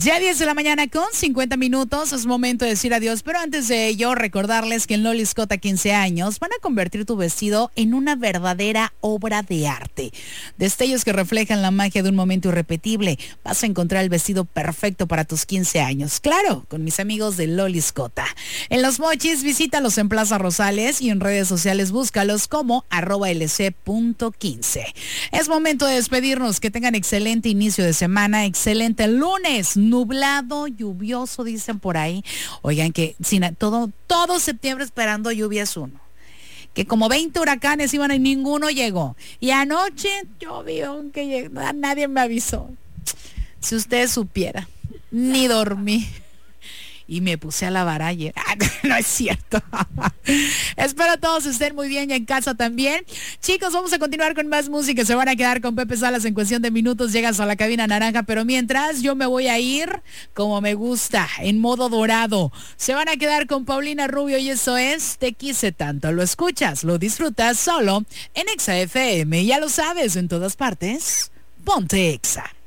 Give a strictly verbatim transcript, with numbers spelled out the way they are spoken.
Ya diez de la mañana con cincuenta minutos, es momento de decir adiós, pero antes de ello recordarles que en Loli Scott a quince años van a convertir tu vestido en una verdadera obra de arte. Destellos que reflejan la magia de un momento irrepetible. Vas a encontrar el vestido perfecto para tus quince años. Claro, con mis amigos de Loli Scott. En Los Mochis, visítalos en Plaza Rosales y en redes sociales búscalos como arroba lc punto quince. Es momento de despedirnos, que tengan excelente inicio de semana, excelente lunes. Nublado, lluvioso, dicen por ahí. Oigan, que sin, todo, todo septiembre esperando lluvias uno. Que como veinte huracanes iban y ninguno llegó. Y anoche llovió, que llegó, nadie me avisó. Si ustedes supieran, ni dormí. Y me puse a lavar ayer. No es cierto. Espero todos estén muy bien y en casa también. Chicos, vamos a continuar con más música. Se van a quedar con Pepe Salas en cuestión de minutos. Llegas a la cabina naranja, pero mientras yo me voy a ir como me gusta, en modo dorado. Se van a quedar con Paulina Rubio y eso es Te Quise Tanto. Lo escuchas, lo disfrutas solo en Exa F M. Ya lo sabes, en todas partes, ponte Exa.